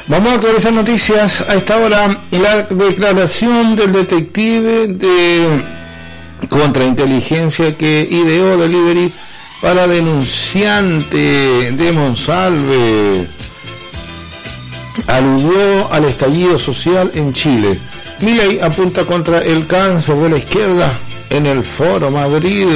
Vamos a actualizar noticias a esta hora. La declaración del detective de contrainteligencia que ideó Delivery para denunciante de Monsalve aludió al estallido social en Chile. Milei apunta contra el cáncer de la izquierda en el Foro Madrid.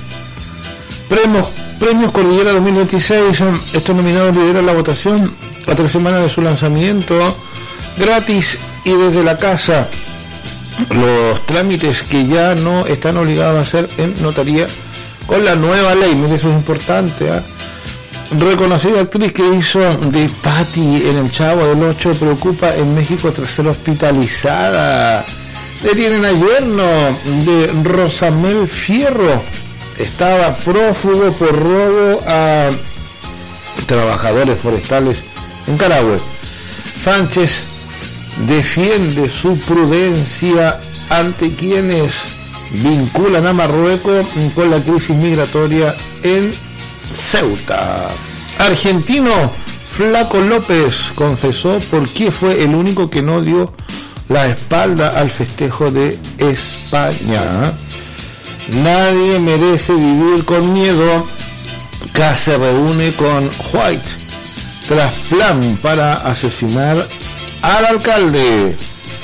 Premios Cordillera 2026. Estos nominados lideran la votación a 3 semanas de su lanzamiento, gratis y desde la casa. Los trámites que ya no están obligados a hacer en notaría con la nueva ley. Mire, eso es importante, ¿eh? Reconocida actriz que hizo de Patty en El Chavo del 8 preocupa en México tras ser hospitalizada. Detienen a yerno de Rosamel Fierro. Estaba prófugo por robo a trabajadores forestales en Carahue. Sánchez defiende su prudencia ante quienes vinculan a Marruecos con la crisis migratoria en Ceuta. Argentino Flaco López confesó por qué fue el único que no dio la espalda al festejo de España. Nadie merece vivir con miedo. K se reúne con White tras plan para asesinar al alcalde.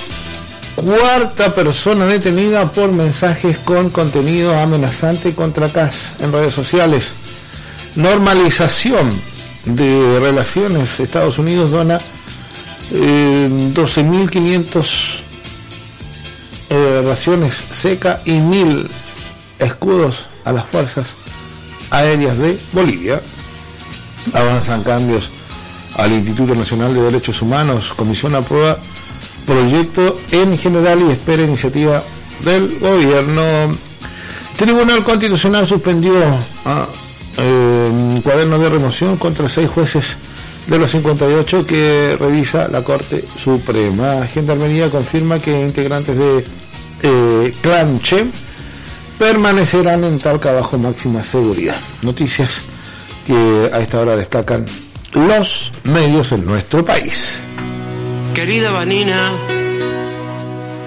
4ª persona detenida por mensajes con contenido amenazante contra Kass en redes sociales. Normalización de relaciones. Estados Unidos dona 12.500 raciones secas y 1.000 escudos a las fuerzas aéreas de Bolivia. Avanzan cambios al Instituto Nacional de Derechos Humanos. Comisión aprueba proyecto en general y espera iniciativa del gobierno. Tribunal Constitucional suspendió cuaderno de remoción contra 6 jueces de los 58 que revisa la Corte Suprema. Gendarmería confirma que integrantes de Clan Che permanecerán en Talca bajo máxima seguridad. Noticias que a esta hora destacan los medios en nuestro país. Querida Vanina,